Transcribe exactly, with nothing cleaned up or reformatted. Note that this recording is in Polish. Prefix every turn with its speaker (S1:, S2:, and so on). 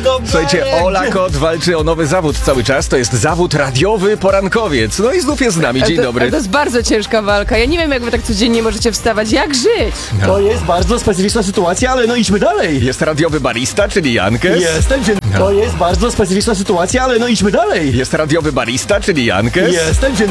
S1: No
S2: Słuchajcie, Ola Kot walczy o nowy zawód cały czas. To jest zawód radiowy porankowiec. No i znów jest z nami. Dzień
S3: to,
S2: dobry.
S3: To jest bardzo ciężka walka. Ja nie wiem, jak wy tak codziennie możecie wstawać. Jak żyć?
S1: To jest bardzo specyficzna sytuacja, ale no idźmy dalej.
S2: Jest radiowy barista, czyli Jankes.
S1: Jestem dzień... To jest bardzo specyficzna sytuacja, ale no idźmy dalej.
S2: Jest radiowy barista, czyli Jankes.
S1: Jestem dzień...